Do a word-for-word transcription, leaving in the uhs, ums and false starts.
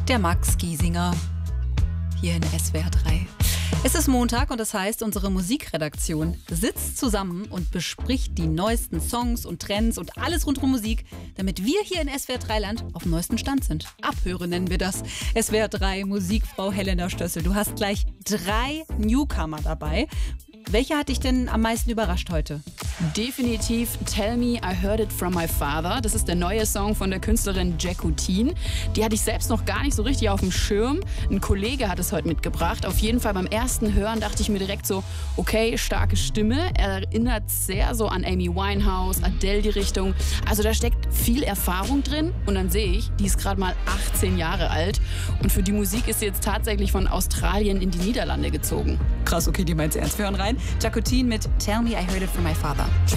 der Max Giesinger hier in S W R drei. Es ist Montag und das heißt, unsere Musikredaktion sitzt zusammen und bespricht die neuesten Songs und Trends und alles rund um Musik, damit wir hier in S W R drei Land auf dem neuesten Stand sind. Abhören nennen wir das. S W R drei Musikfrau Helena Stössel. Du hast gleich drei Newcomer dabei. Welcher hat dich denn am meisten überrascht heute? Definitiv Tell Me I Heard It From My Father. Das ist der neue Song von der Künstlerin Jacqueline. Die hatte ich selbst noch gar nicht so richtig auf dem Schirm. Ein Kollege hat es heute mitgebracht. Auf jeden Fall beim ersten Hören dachte ich mir direkt so, okay, starke Stimme. Er erinnert sehr so an Amy Winehouse, Adele die Richtung. Also da steckt viel Erfahrung drin. Und dann sehe ich, die ist gerade mal achtzehn Jahre alt. Und für die Musik ist sie jetzt tatsächlich von Australien in die Niederlande gezogen. Krass, okay, die meint's ernst. Wir hören rein. Jacqueline mit Tell Me I Heard It From My Father.